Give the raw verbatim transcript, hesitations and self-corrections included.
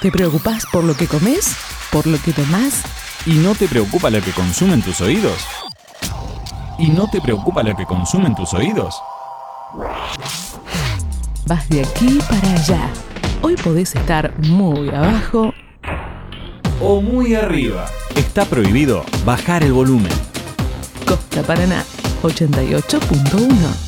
¿Te preocupás por lo que comes? ¿Por lo que tomás? ¿Y no te preocupa lo que consumen tus oídos? ¿Y no te preocupa lo que consumen tus oídos? Vas de aquí para allá. Hoy podés estar muy abajo O muy arriba. Está prohibido bajar el volumen. Costa Paraná ochenta y ocho punto uno.